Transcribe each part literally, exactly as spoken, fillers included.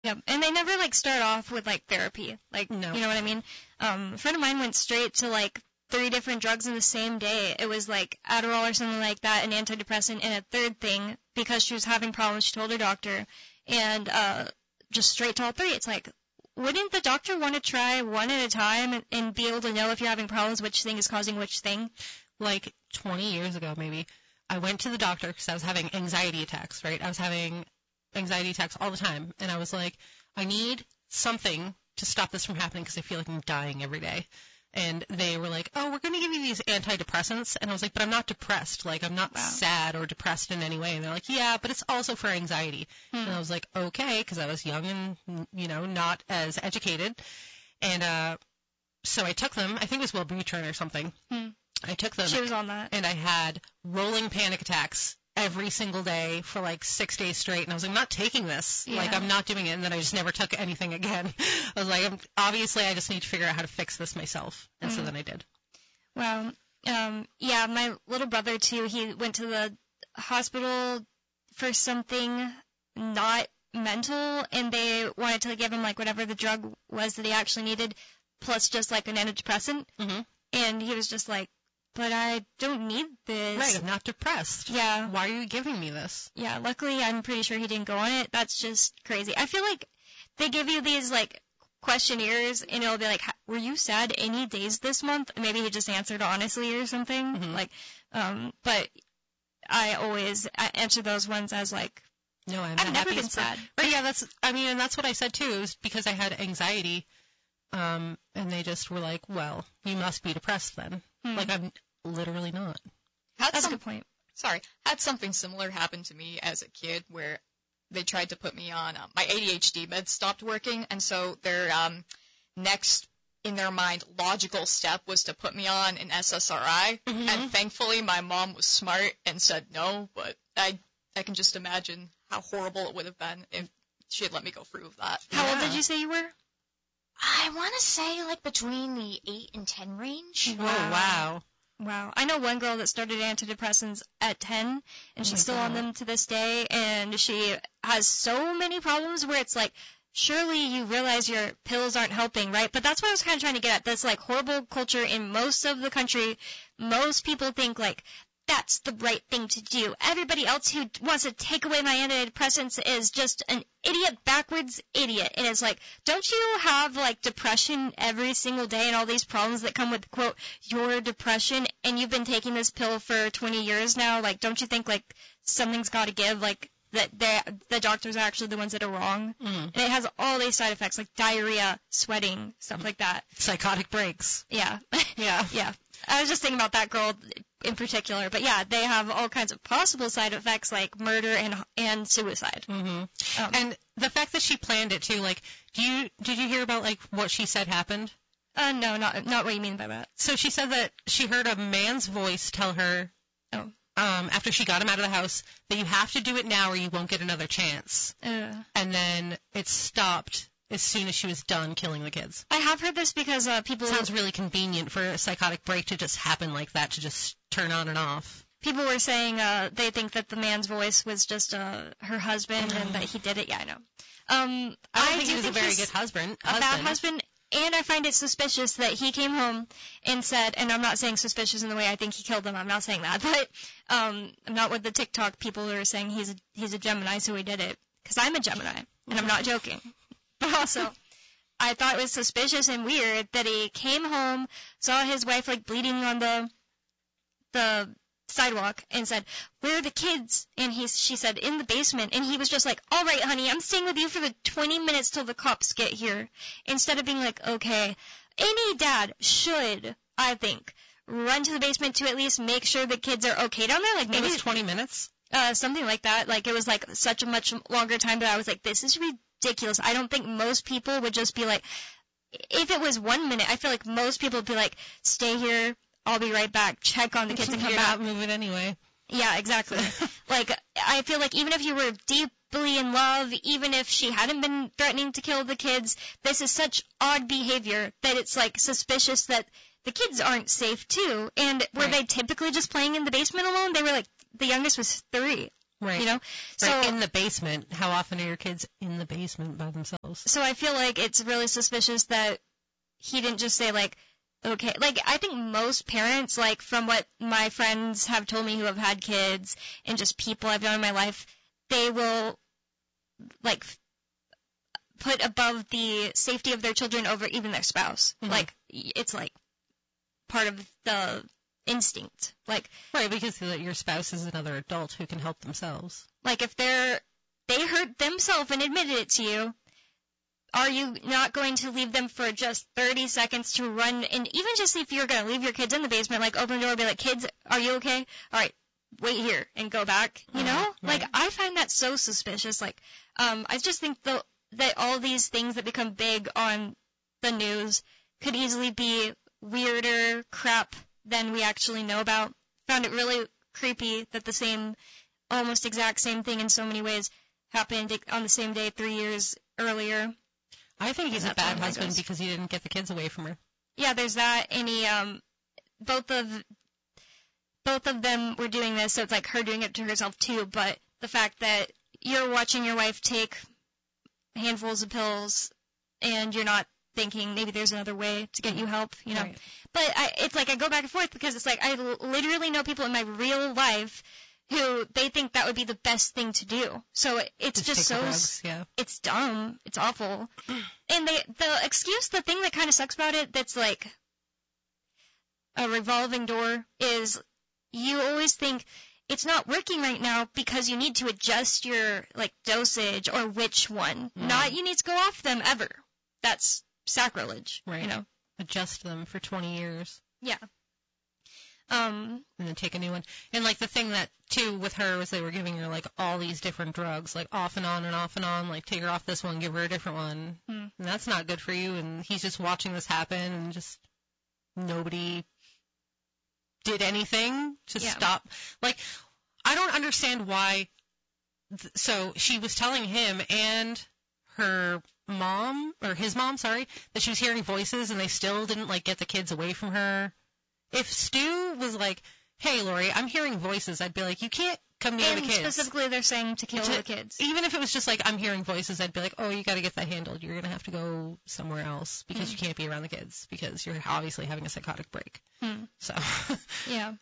Yep, and they never, like, start off with, like, therapy. Like, No. you know what I mean? Um, a friend of mine went straight to, like, three different drugs in the same day. It was, like, Adderall or something like that, an antidepressant, and a third thing because she was having problems. She told her doctor. And uh, just straight to all three. It's like, wouldn't the doctor want to try one at a time and, and be able to know if you're having problems, which thing is causing which thing? Like twenty years ago, maybe, I went to the doctor because I was having anxiety attacks, right? I was having anxiety attacks all the time. And I was like, I need something to stop this from happening because I feel like I'm dying every day. And they were like, oh, we're going to give you these antidepressants. And I was like, but I'm not depressed. Like, I'm not wow. sad or depressed in any way. And they're like, yeah, but it's also for anxiety. Hmm. And I was like, okay, because I was young and, you know, not as educated. And uh, so I took them. I think it was Wellbutrin or something. Hmm. I took them. She was on that. And I had rolling panic attacks every single day for like six days straight. And I was like, I'm not taking this. Yeah. Like, I'm not doing it. And then I just never took anything again. I was like, I'm, obviously, I just need to figure out how to fix this myself. And mm. so then I did. Well, um, yeah, my little brother, too, he went to the hospital for something not mental, and they wanted to give him, like, whatever the drug was that he actually needed, plus just, like, an antidepressant. Mm-hmm. And he was just like, but I don't need this. Right, I'm not depressed. Yeah. Why are you giving me this? Yeah, luckily I'm pretty sure he didn't go on it. That's just crazy. I feel like they give you these, like, questionnaires, and it'll be like, were you sad any days this month? Maybe he just answered honestly or something. Mm-hmm. Like, um, but I always I answer those ones as, like, no, I'm I've not never happy been sad. But yeah, that's, I mean, and that's what I said too. It was because I had anxiety. Um, and they just were like, well, you must be depressed then. Hmm. Like, I'm literally not. Had That's some, a good point. Sorry. Had something similar happen to me as a kid where they tried to put me on, um, my A D H D meds stopped working, and so their um, next, in their mind, logical step was to put me on an S S R I, mm-hmm. and thankfully my mom was smart and said no, but I, I can just imagine how horrible it would have been if she had let me go through with that. How yeah. old did you say you were? I want to say, like, between the eight and ten range. Wow. Oh, wow. Wow. I know one girl that started antidepressants at ten, and she's oh still God. on them to this day, and she has so many problems where it's like, surely you realize your pills aren't helping, right? But that's what I was kind of trying to get at. This, like, horrible culture in most of the country. Most people think, like, that's the right thing to do. Everybody else who wants to take away my antidepressants is just an idiot, backwards idiot. And it's like, don't you have, like, depression every single day and all these problems that come with, quote, your depression, and you've been taking this pill for twenty years now? Like, don't you think, like, something's got to give, like, that the doctors are actually the ones that are wrong? Mm. And it has all these side effects, like diarrhea, sweating, stuff like that. Psychotic breaks. Yeah. Yeah. Yeah. I was just thinking about that girl in particular, but yeah, they have all kinds of possible side effects like murder and and suicide. Mm-hmm. Um, and the fact that she planned it too, like, do you did you hear about like what she said happened? Uh, no, not not what you mean by that. So she said that she heard a man's voice tell her, oh, um, after she got him out of the house, that you have to do it now or you won't get another chance. Uh, and then it stopped as soon as she was done killing the kids. I have heard this because uh, people... Sounds really convenient for a psychotic break to just happen like that, to just turn on and off. People were saying uh, they think that the man's voice was just uh, her husband and that he did it. Yeah, I know. Um, I don't I think do he was think a very he's good husband. A bad husband. And I find it suspicious that he came home and said, and I'm not saying suspicious in the way I think he killed them, I'm not saying that, but um, I'm not with the TikTok people who are saying he's a, he's a Gemini, so he did it. Because I'm a Gemini, and I'm not joking. But also, I thought it was suspicious and weird that he came home, saw his wife, like, bleeding on the the sidewalk, and said, where are the kids? And he, she said, in the basement. And he was just like, all right, honey, I'm staying with you for the twenty minutes till the cops get here. Instead of being like, okay, any dad should, I think, run to the basement to at least make sure the kids are okay down there. Like maybe it was twenty minutes? Uh, something like that. Like, it was, like, such a much longer time, but I was like, this is ridiculous. I don't think most people would just be like, if it was one minute, I feel like most people would be like, stay here, I'll be right back, check on the kids and come You're back. You're not moving anyway. Yeah, exactly. Like, I feel like even if you were deeply in love, even if she hadn't been threatening to kill the kids, this is such odd behavior that it's, like, suspicious that the kids aren't safe, too. And were right. they typically just playing in the basement alone? They were, like, the youngest was three. Right. You know? So right. In the basement. How often are your kids in the basement by themselves? So I feel like it's really suspicious that he didn't just say, like, okay. Like, I think most parents, like, from what my friends have told me who have had kids and just people I've known in my life, they will, like, put above the safety of their children over even their spouse. Mm-hmm. Like, it's, like, part of the instinct. Like, right, because your spouse is another adult who can help themselves. Like, if they're, they hurt themselves and admitted it to you, are you not going to leave them for just thirty seconds to run? And even just if you're going to leave your kids in the basement, like, open the door and be like, kids, are you okay? All right, wait here and go back, you know? Uh-huh, right. Like, I find that so suspicious. Like, um, I just think the, that all these things that become big on the news could easily be weirder crap than we actually know about. Found it really creepy that the same, almost exact same thing in so many ways happened on the same day three years earlier. I think he's a bad husband because he didn't get the kids away from her. Yeah, there's that. And he, um, both of, both of them were doing this, so it's like her doing it to herself too. But the fact that you're watching your wife take handfuls of pills and you're not thinking maybe there's another way to get you help, you know. Right. But I, it's like I go back and forth because it's like I l- literally know people in my real life who they think that would be the best thing to do. So it, it's just, just so drugs, yeah. It's dumb. It's awful. And they the excuse, the thing that kind of sucks about it, that's like a revolving door, is you always think it's not working right now because you need to adjust your like dosage or which one. Mm. Not you need to go off them ever. That's sacrilege. Right. You know. Adjust them for twenty years. Yeah. Um. And then take a new one. And like the thing that too with her was they were giving her like all these different drugs, like off and on and off and on. Like take her off this one, give her a different one. Mm. And that's not good for you. And he's just watching this happen, and just nobody did anything to yeah. stop. Like I don't understand why. Th- so she was telling him and her mom, or his mom, sorry, that she was hearing voices and they still didn't like get the kids away from her. If Stu was like, hey, Lori, I'm hearing voices, I'd be like, you can't come near and the kids. Specifically, they're saying to kill to, the kids. Even if it was just like, I'm hearing voices, I'd be like, oh, you got to get that handled. You're going to have to go somewhere else because mm. you can't be around the kids because you're obviously having a psychotic break. Mm. So. Yeah.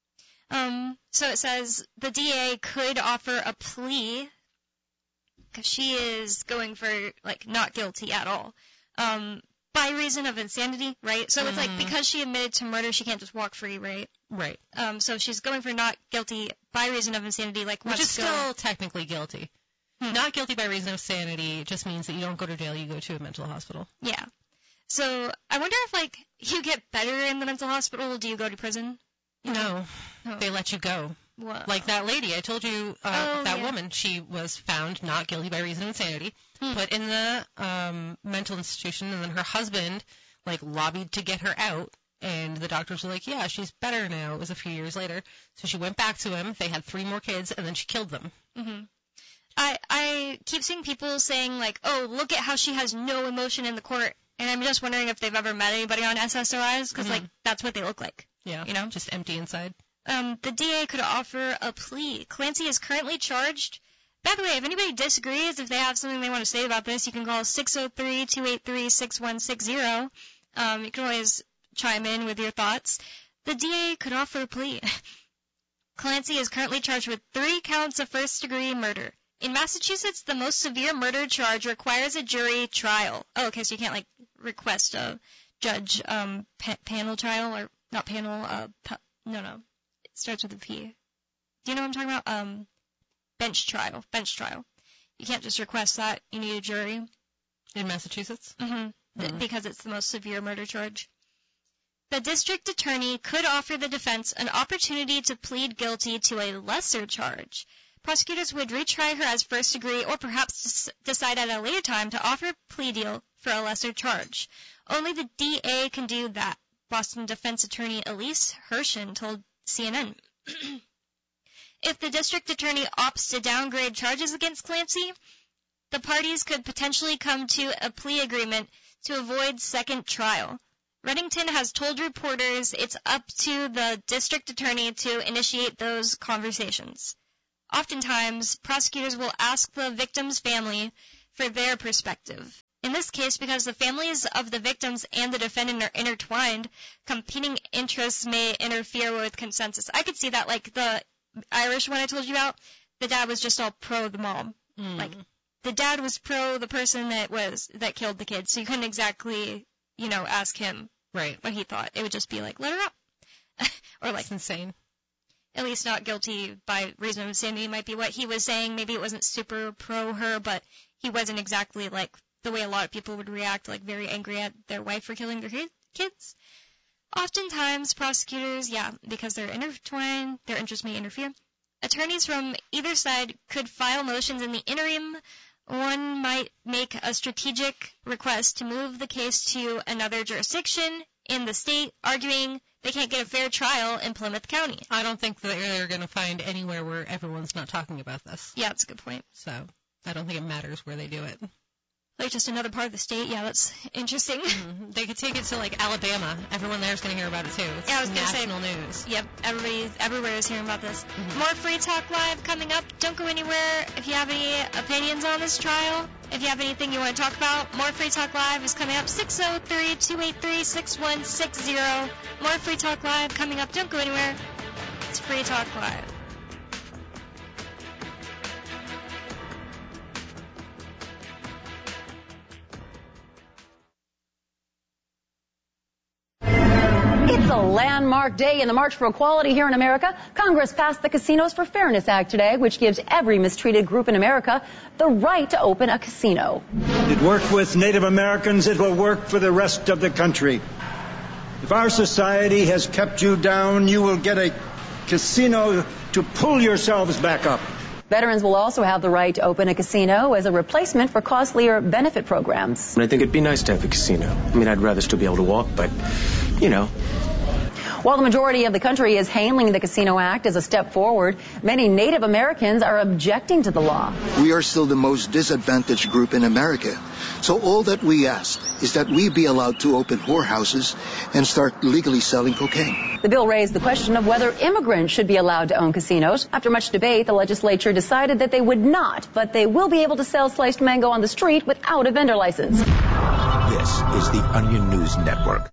Um. So it says the D A could offer a plea because she is going for, like, not guilty at all. Um. By reason of insanity, right? So mm-hmm. it's like because she admitted to murder, she can't just walk free, right? Right. Um, so she's going for not guilty by reason of insanity, like which is still go. technically guilty. Hmm. Not guilty by reason of insanity just means that you don't go to jail, you go to a mental hospital. Yeah. So I wonder if like you get better in the mental hospital, do you go to prison? You no, know? Oh. They let you go. Whoa. Like that lady, I told you, uh, oh, that yeah. woman, she was found not guilty by reason of insanity, hmm. put in the um, mental institution, and then her husband like lobbied to get her out, and the doctors were like, yeah, she's better now. It was a few years later. So she went back to him. They had three more kids, and then she killed them. Mm-hmm. I I keep seeing people saying, like, oh, look at how she has no emotion in the court. And I'm just wondering if they've ever met anybody on S S R Is, because, mm-hmm. like, that's what they look like. Yeah, you know? Just empty inside. Um, the D A could offer a plea. Clancy is currently charged. By the way, if anybody disagrees, if they have something they want to say about this, you can call six oh three, two eight three, six one six zero. Um, you can always chime in with your thoughts. The D A could offer a plea. Clancy is currently charged with three counts of first-degree murder. In Massachusetts, the most severe murder charge requires a jury trial. Oh, okay, so you can't, like, request a judge um, pa- panel trial, or not panel, uh, pa- no, no. It starts with a P. Do you know what I'm talking about? Um, bench trial. Bench trial. You can't just request that. You need a jury. In Massachusetts? Mm-hmm. Mm-hmm. Because it's the most severe murder charge. The district attorney could offer the defense an opportunity to plead guilty to a lesser charge. Prosecutors would retry her as first degree or perhaps decide at a later time to offer a plea deal for a lesser charge. Only the D A can do that, Boston defense attorney Elise Hershen told C N N. If the district attorney opts to downgrade charges against Clancy, the parties could potentially come to a plea agreement to avoid second trial. Reddington has told reporters it's up to the district attorney to initiate those conversations. Oftentimes, prosecutors will ask the victim's family for their perspective. In this case, because the families of the victims and the defendant are intertwined, competing interests may interfere with consensus. I could see that, like the Irish one I told you about, the dad was just all pro the mom. Mm. Like, the dad was pro the person that was that killed the kid, so you couldn't exactly, you know, ask him Right. what he thought. It would just be like, let her up. Or like, That's insane. at least not guilty by reason of insanity might be what he was saying. Maybe it wasn't super pro her, but he wasn't exactly like the way a lot of people would react, like very angry at their wife for killing their kids. Oftentimes, prosecutors, yeah, because they're intertwined, their interests may interfere. Attorneys from either side could file motions in the interim. One might make a strategic request to move the case to another jurisdiction in the state, arguing they can't get a fair trial in Plymouth County. I don't think that they're going to find anywhere where everyone's not talking about this. Yeah, that's a good point. So I don't think it matters where they do it. Like just another part of the state, yeah, that's interesting. Mm-hmm. They could take it to like Alabama. Everyone there's going to hear about it too. It's Yeah, I was gonna say- national news. Yep, everybody, everywhere is hearing about this. Mhm. More Free Talk Live coming up. Don't go anywhere. If you have any opinions on this trial, if you have anything you want to talk about, more Free Talk Live is coming up. six oh three, two eight three, six one six zero. More Free Talk Live coming up. Don't go anywhere. It's Free Talk Live. It's a landmark day in the March for Equality here in America. Congress passed the Casinos for Fairness Act today, which gives every mistreated group in America the right to open a casino. It worked with Native Americans. It will work for the rest of the country. If our society has kept you down, you will get a casino to pull yourselves back up. Veterans will also have the right to open a casino as a replacement for costlier benefit programs. I think it'd be nice to have a casino. I mean, I'd rather still be able to walk, but, you know. While the majority of the country is hailing the Casino Act as a step forward, many Native Americans are objecting to the law. We are still the most disadvantaged group in America. So all that we ask is that we be allowed to open whorehouses and start legally selling cocaine. The bill raised the question of whether immigrants should be allowed to own casinos. After much debate, the legislature decided that they would not, but they will be able to sell sliced mango on the street without a vendor license. This is the Onion News Network.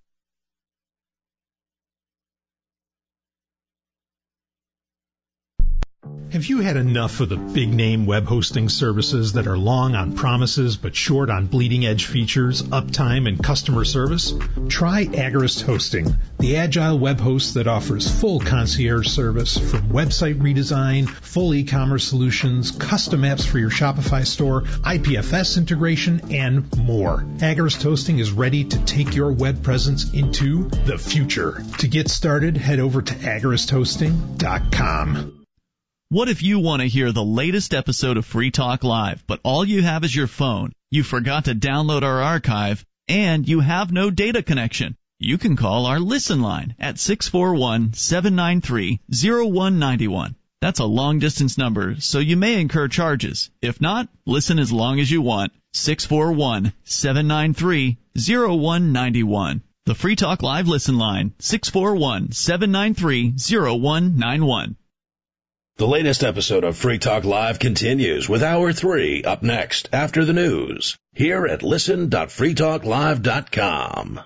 Have you had enough of the big-name web hosting services that are long on promises but short on bleeding-edge features, uptime, and customer service? Try Agorist Hosting, the agile web host that offers full concierge service from website redesign, full e-commerce solutions, custom apps for your Shopify store, I P F S integration, and more. Agorist Hosting is ready to take your web presence into the future. To get started, head over to agorist hosting dot com. What if you want to hear the latest episode of Free Talk Live, but all you have is your phone, you forgot to download our archive, and you have no data connection? You can call our Listen line at six four one, seven nine three, zero one nine one. That's a long-distance number, so you may incur charges. If not, listen as long as you want. six four one, seven nine three, zero one nine one. The Free Talk Live Listen line, six four one, seven nine three, zero one nine one. The latest episode of Free Talk Live continues with Hour three up next after the news here at listen dot free talk live dot com.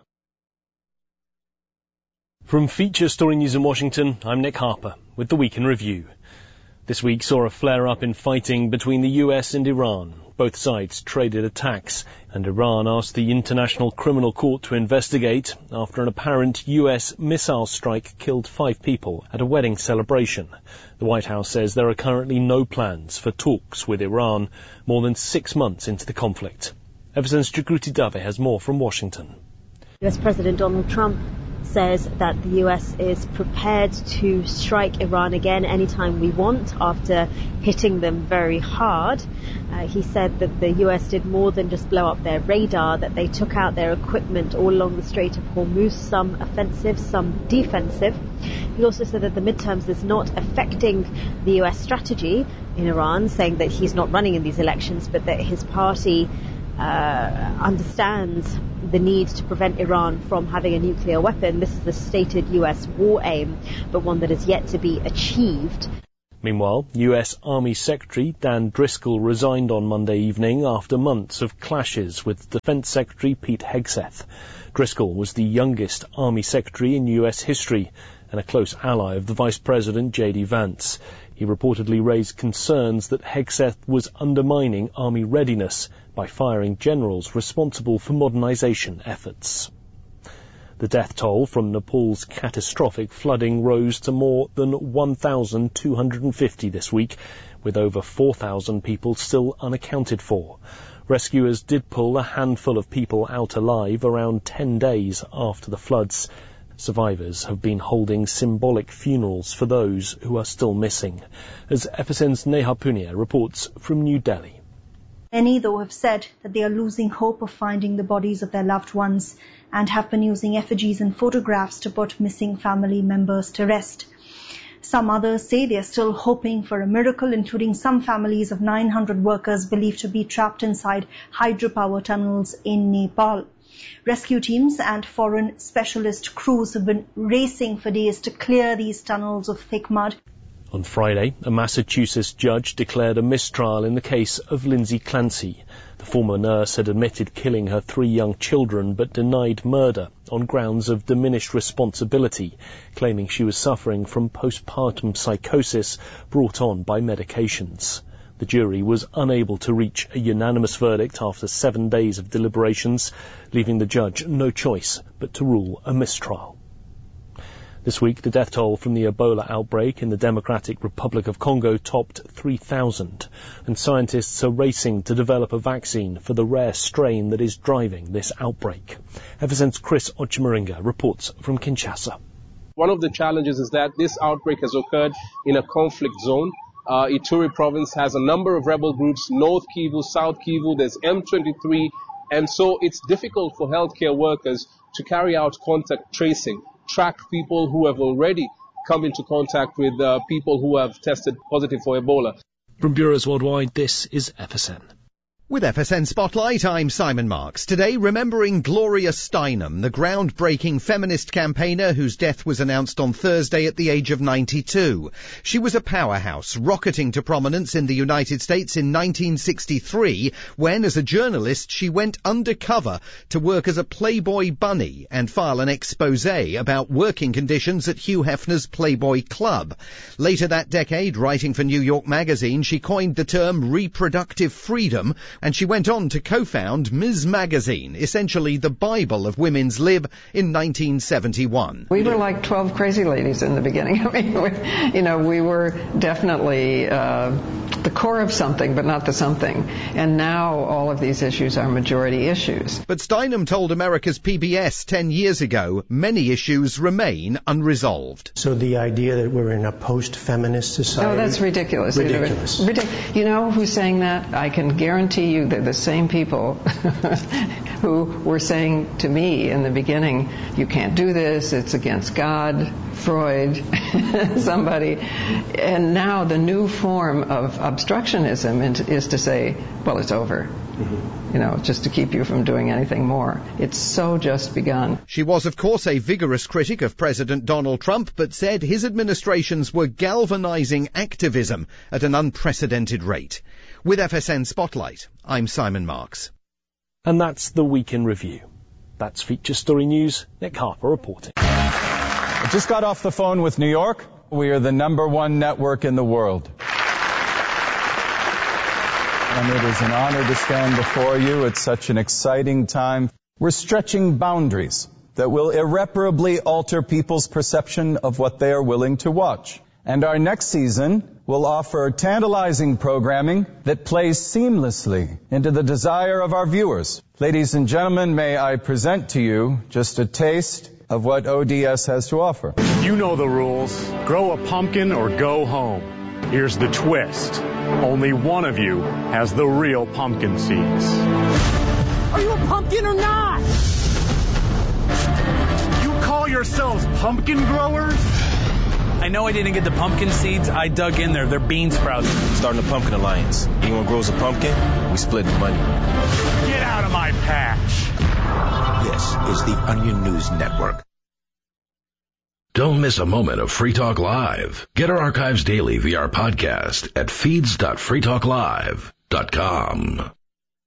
From Feature Story News in Washington, I'm Nick Harper with the Week in Review. This week saw a flare-up in fighting between the U S and Iran. Both sides traded attacks, and Iran asked the International Criminal Court to investigate after an apparent U S missile strike killed five people at a wedding celebration. The White House says there are currently no plans for talks with Iran more than six months into the conflict. Everson's Jagruti Dave has more from Washington. U S President Donald Trump says that the U S is prepared to strike Iran again anytime we want after hitting them very hard. Uh, he said that the U S did more than just blow up their radar, that they took out their equipment all along the Strait of Hormuz, some offensive, some defensive. He also said that the midterms is not affecting the U S strategy in Iran, saying that he's not running in these elections, but that his party uh, understands the need to prevent Iran from having a nuclear weapon. This is a stated U S war aim, but one that is yet to be achieved. Meanwhile, U S Army Secretary Dan Driscoll resigned on Monday evening after months of clashes with Defense Secretary Pete Hegseth. Driscoll was the youngest Army Secretary in U S history and a close ally of the Vice President J D Vance. He reportedly raised concerns that Hegseth was undermining Army readiness by firing generals responsible for modernization efforts. The death toll from Nepal's catastrophic flooding rose to more than one thousand two hundred fifty this week, with over four thousand people still unaccounted for. Rescuers did pull a handful of people out alive around ten days after the floods. Survivors have been holding symbolic funerals for those who are still missing. As F S N's Neha Punia reports from New Delhi. Many, though, have said that they are losing hope of finding the bodies of their loved ones and have been using effigies and photographs to put missing family members to rest. Some others say they are still hoping for a miracle, including some families of nine hundred workers believed to be trapped inside hydropower tunnels in Nepal. Rescue teams and foreign specialist crews have been racing for days to clear these tunnels of thick mud. On Friday, a Massachusetts judge declared a mistrial in the case of Lindsay Clancy. The former nurse had admitted killing her three young children but denied murder on grounds of diminished responsibility, claiming she was suffering from postpartum psychosis brought on by medications. The jury was unable to reach a unanimous verdict after seven days of deliberations, leaving the judge no choice but to rule a mistrial. This week, the death toll from the Ebola outbreak in the Democratic Republic of Congo topped three thousand, and scientists are racing to develop a vaccine for the rare strain that is driving this outbreak. F S N's Chris Ochimaringa reports from Kinshasa. One of the challenges is that this outbreak has occurred in a conflict zone. Uh, Ituri province has a number of rebel groups, North Kivu, South Kivu, there's M twenty-three, and so it's difficult for healthcare workers to carry out contact tracing, track people who have already come into contact with uh, people who have tested positive for Ebola. From Bureaus Worldwide, this is F S N. With F S N Spotlight, I'm Simon Marks. Today, remembering Gloria Steinem, the groundbreaking feminist campaigner whose death was announced on Thursday at the age of ninety-two. She was a powerhouse, rocketing to prominence in the United States in nineteen sixty-three, when, as a journalist, she went undercover to work as a Playboy bunny and file an expose about working conditions at Hugh Hefner's Playboy Club. Later that decade, writing for New York Magazine, she coined the term reproductive freedom, and she went on to co-found Miz Magazine, essentially the Bible of women's lib, in nineteen seventy-one. We were like twelve crazy ladies in the beginning. I mean, we, you know, we were definitely uh, the core of something, but not the something. And now all of these issues are majority issues. But Steinem told America's P B S ten years ago, many issues remain unresolved. So the idea that we're in a post-feminist society... Oh, that's ridiculous. Ridiculous. Ridic- you know who's saying that? I can guarantee you they're the same people who were saying to me in the beginning, you can't do this, it's against God, Freud, somebody. And now the new form of obstructionism is to say, well, it's over. Mm-hmm. You know, just to keep you from doing anything more. It's so just begun. She was, of course, a vigorous critic of President Donald Trump, but said his administrations were galvanizing activism at an unprecedented rate. With F S N Spotlight, I'm Simon Marks. And that's the Week in Review. That's Feature Story News. Nick Harper reporting. I just got off the phone with New York. We are the number one network in the world. And it is an honor to stand before you at such an exciting time. We're stretching boundaries that will irreparably alter people's perception of what they are willing to watch. And our next season will offer tantalizing programming that plays seamlessly into the desire of our viewers. Ladies and gentlemen, may I present to you just a taste of what O D S has to offer. You know the rules. Grow a pumpkin or go home. Here's the twist. Only one of you has the real pumpkin seeds. Are you a pumpkin or not? You call yourselves pumpkin growers? I know I didn't get the pumpkin seeds. I dug in there. They're bean sprouts. Starting a pumpkin alliance. Anyone grows a pumpkin, we split the money. Get out of my patch. This is the Onion News Network. Don't miss a moment of Free Talk Live. Get our archives daily via our podcast at feeds dot free talk live dot com.